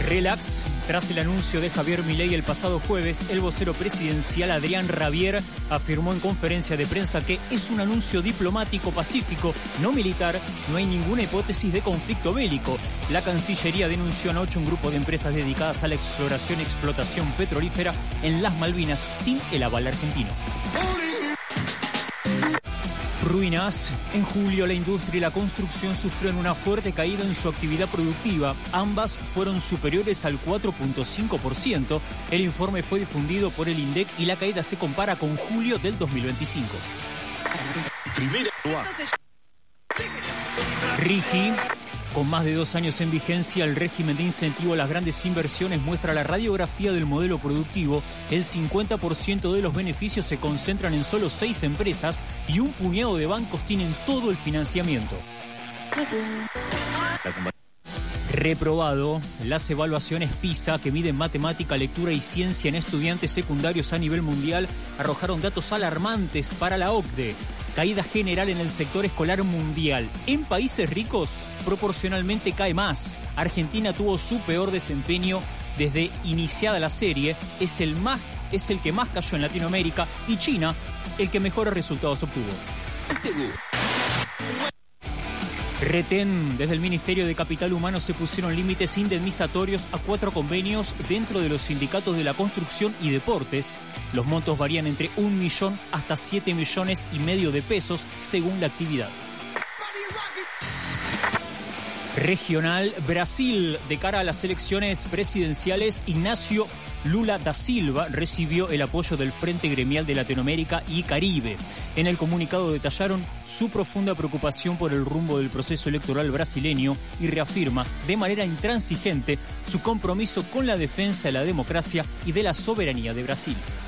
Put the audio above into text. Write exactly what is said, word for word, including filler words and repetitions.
Relax. Tras el anuncio de Javier Milei el pasado jueves, el vocero presidencial Adrián Rabier afirmó en conferencia de prensa que es un anuncio diplomático pacífico, no militar, no hay ninguna hipótesis de conflicto bélico. La Cancillería denunció anoche un grupo de empresas dedicadas a la exploración y explotación petrolífera en las Malvinas sin el aval argentino. Ruinas. En julio, la industria y la construcción sufrieron una fuerte caída en su actividad productiva. Ambas fueron superiores al cuatro punto cinco por ciento. El informe fue difundido por el INDEC y la caída se compara con julio del dos mil veinticinco. Primera. Rigi. Con más de dos años en vigencia, el régimen de incentivo a las grandes inversiones muestra la radiografía del modelo productivo. El cincuenta por ciento de los beneficios se concentran en solo seis empresas y un puñado de bancos tienen todo el financiamiento. Reprobado. Las evaluaciones PISA, que miden matemática, lectura y ciencia en estudiantes secundarios a nivel mundial, arrojaron datos alarmantes para la O C D E. Caída general en el sector escolar mundial. En países ricos, proporcionalmente cae más. Argentina tuvo su peor desempeño desde iniciada la serie. Es el, más, es el que más cayó en Latinoamérica. Y China, el que mejores resultados obtuvo. Retén. Desde el Ministerio de Capital Humano se pusieron límites indemnizatorios a cuatro convenios dentro de los sindicatos de la construcción y deportes. Los montos varían entre un millón hasta siete millones y medio de pesos según la actividad. Regional. Brasil. De cara a las elecciones presidenciales, Ignacio Lula da Silva recibió el apoyo del Frente Gremial de Latinoamérica y Caribe. En el comunicado detallaron su profunda preocupación por el rumbo del proceso electoral brasileño y reafirma de manera intransigente su compromiso con la defensa de la democracia y de la soberanía de Brasil.